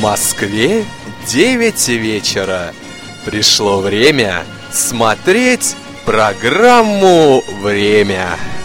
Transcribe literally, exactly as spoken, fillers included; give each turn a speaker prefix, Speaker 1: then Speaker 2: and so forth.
Speaker 1: Москве девять вечера. Пришло время смотреть программу «Время».